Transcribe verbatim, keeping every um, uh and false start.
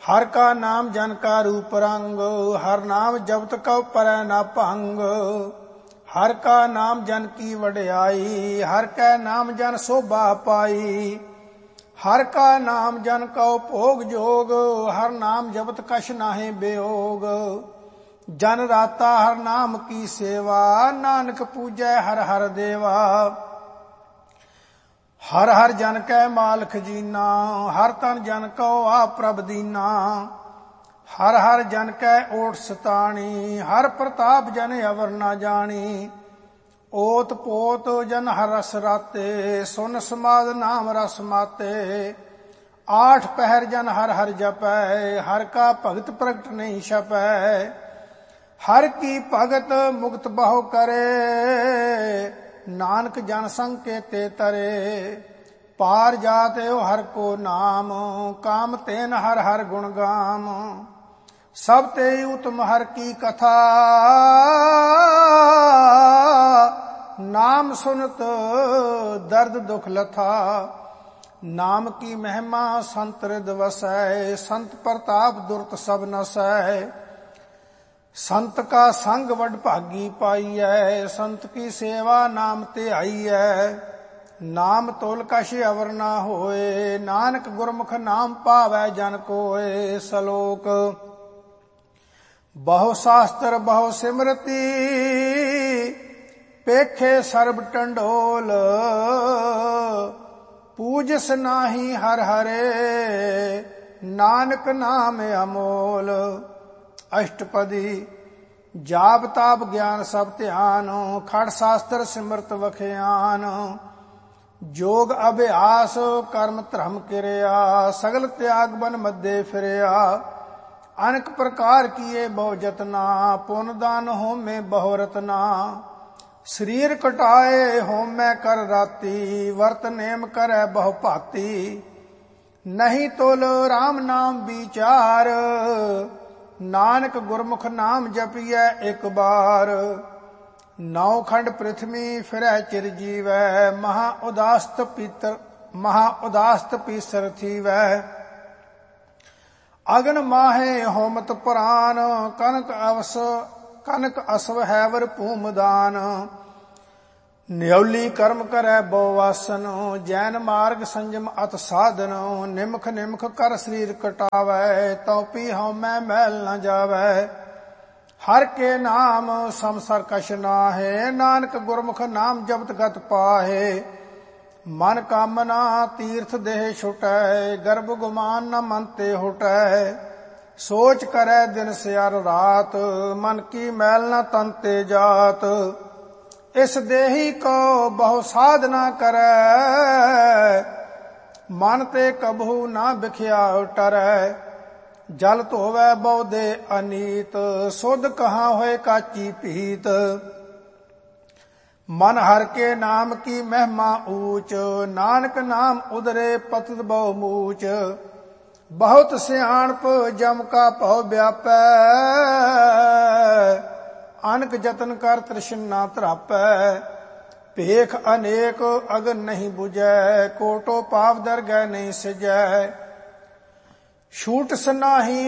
हर का नाम जन का रूप रंग, हर नाम जपत कब परै न भंग। हर का नाम जन की वड्याई, हर कै नाम जन शोभा पाई। हर का नाम जन कौ भोग जोग, हर नाम जपत कछ नाहि वियोग। जन राता हर नाम की सेवा, नानक पूजै हर हर देवा। हर हर जन कै मालक जीना, हर तन जन को आप प्रभ दीना। हर हर जन कै ओट सताणी, हर प्रताप जन अवर न जानी। ओत पोत जन हर रस राते, सुन समाद नाम रस माते। आठ पहर जन हर हर जपै, हर का भगत प्रगट नहीं छपै। हर की भगत मुक्त बहु करे, नानक जन संग के ते तरे। पार जाते हो हर को नाम, काम तेन हर हर गुण गाम। सब ते उत्तम हर की कथा, नाम सुनत दर्द दुख लथा। नाम की महिमा संत हृद वसै, संत प्रताप दुर्त सब नसै। संत का संग वड भागी पाईऐ, संत की सेवा नाम ते आईऐ। नाम तोल कछ अवर ना होए, नानक गुरमुख नाम पावै जन कोय। सलोक बहु शास्त्र बहु सिमरती, पेखे सर्ब टंडोल। पूजस नाही हर हरे, नानक नाम अमोल। अष्टपदी जाप ताप ज्ञान सब ध्यान, खड़ शास्त्र सिमरत वखयान। जोग अभ्यास कर्म धर्म किरिया, सगल त्याग बन मध्य फिरिया। अनेक प्रकार किए बहु जतना, पुन दान होमे बहु रतना। शरीर कटाए होमे कर राती, वर्त नेम करे बहु भाती। नहीं तोल राम नाम विचार, नानक गुरमुख नाम जपिए एक बार। नौ खंड पृथ्वी फिरै चिर जीवै, महा उदास्त पीतर महा उदास्त पीसर थीवै। अगन माहे होमत पुराण, कनक अवस कनक असव हैवर भूमदान। न्यौली कर्म करै बहुवासन, जैन मार्ग संयम अत साधन। निमख निमख कर शरीर कटावै, तौ पी हਉਮੈ मैल न जावै। हर के नाम समसर कछ नाहे, नानक गुरमुख नाम जपत गत पाहे। मन कामना तीर्थ देह छुटै, गर्भ गुमान न मन ते हुटै। सोच करै दिन सियार रात, मन की मैल न तन ते जात। इस देही को बहु साधना करै, मन ते कबहू ना बिख्या टरै। जल धोवै बहु दे अनीत, सुध कहाँ होए काची पीत। मन हर के नाम की महिमा ऊंच, नानक नाम उदरे पतित बहु मूच। बहुत सियाणप जम का भव व्यापै, अनक जतन कर तृष्णा तरापै। भेख अनेक अगन नहीं बुझै, कोटो पाप दरगह नहीं सजै। छूट सनाही